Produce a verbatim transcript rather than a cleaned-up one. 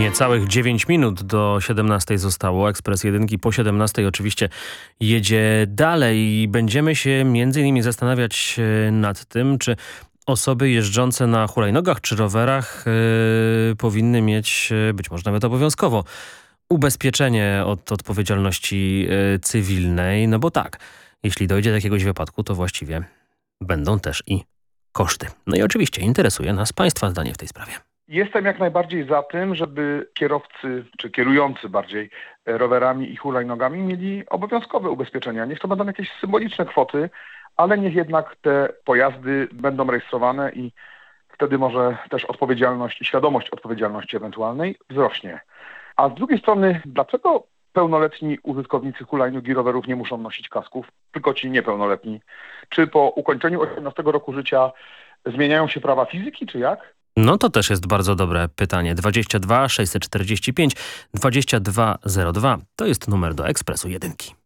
Niecałych dziewięć minut do siedemnastej zostało. Ekspres Jedynki po siedemnastej oczywiście jedzie dalej i będziemy się między innymi zastanawiać nad tym, czy osoby jeżdżące na hulajnogach czy rowerach yy, powinny mieć, być może nawet obowiązkowo, ubezpieczenie od odpowiedzialności yy, cywilnej. No bo tak, jeśli dojdzie do jakiegoś wypadku, to właściwie będą też i koszty. No i oczywiście interesuje nas Państwa zdanie w tej sprawie. Jestem jak najbardziej za tym, żeby kierowcy, czy kierujący bardziej rowerami i hulajnogami mieli obowiązkowe ubezpieczenia. Niech to będą jakieś symboliczne kwoty, ale niech jednak te pojazdy będą rejestrowane i wtedy może też odpowiedzialność i świadomość odpowiedzialności ewentualnej wzrośnie. A z drugiej strony, dlaczego pełnoletni użytkownicy hulajnóg i rowerów nie muszą nosić kasków, tylko ci niepełnoletni? Czy po ukończeniu osiemnastego roku życia zmieniają się prawa fizyki, czy jak? No to też jest bardzo dobre pytanie. dwadzieścia dwa sześćset czterdzieści pięć dwadzieścia dwa zero dwa to jest numer do Ekspresu Jedynki.